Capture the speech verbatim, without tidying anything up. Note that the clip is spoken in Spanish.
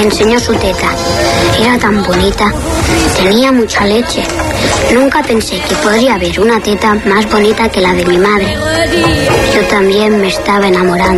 enseñó su teta. Era tan bonita. Tenía mucha leche. Nunca pensé que podría haber una teta más bonita que la de mi madre. Yo también me estaba enamorando.